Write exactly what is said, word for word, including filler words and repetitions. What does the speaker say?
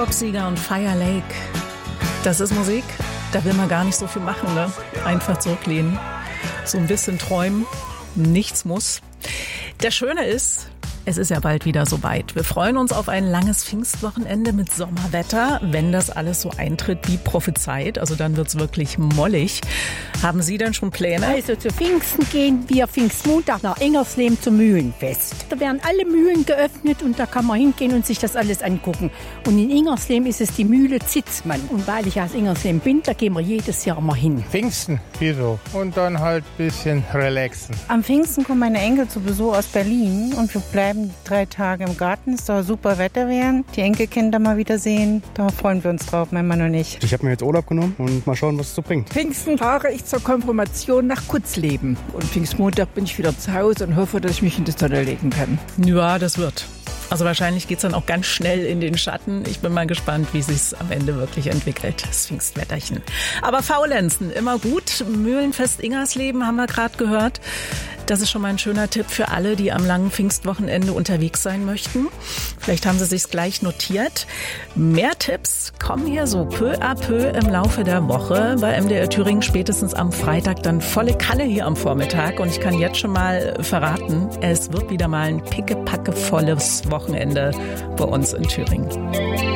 Boxsieger und Fire Lake. Das ist Musik, da will man gar nicht so viel machen, ne? Einfach zurücklehnen, so ein bisschen träumen, nichts muss. Der Schöne ist, es ist ja bald wieder soweit. Wir freuen uns auf ein langes Pfingstwochenende mit Sommerwetter, wenn das alles so eintritt wie prophezeit. Also dann wird's wirklich mollig. Haben Sie denn schon Pläne? Also zu Pfingsten gehen wir Pfingstmontag nach Ingerslehm zum Mühlenfest. Da werden alle Mühlen geöffnet und da kann man hingehen und sich das alles angucken. Und in Ingerslehm ist es die Mühle Zitzmann. Und weil ich aus Ingerslehm bin, da gehen wir jedes Jahr mal hin. Pfingsten, wieso? Und dann halt ein bisschen relaxen. Am Pfingsten kommen meine Enkel zu Besuch aus Berlin und wir bleiben drei Tage im Garten. Es soll super Wetter werden. Die Enkelkinder mal wieder sehen. Da freuen wir uns drauf, mein Mann und ich. Ich habe mir jetzt Urlaub genommen und mal schauen, was es so bringt. Pfingsten fahre ich zur Konfirmation nach Kutzleben. Und Pfingstmontag bin ich wieder zu Hause und hoffe, dass ich mich in die Sonne legen kann. Ja, das wird. Also wahrscheinlich geht's dann auch ganz schnell in den Schatten. Ich bin mal gespannt, wie sich's am Ende wirklich entwickelt, das Pfingstwetterchen. Aber Faulenzen, immer gut. Mühlenfest Ingersleben haben wir gerade gehört. Das ist schon mal ein schöner Tipp für alle, die am langen Pfingstwochenende unterwegs sein möchten. Vielleicht haben Sie sich's gleich notiert. Mehr Tipps kommen hier so peu à peu im Laufe der Woche. Bei M D R Thüringen spätestens am Freitag dann volle Kanne hier am Vormittag. Und ich kann jetzt schon mal verraten, es wird wieder mal ein pickepackevolles Wochenende bei uns in Thüringen.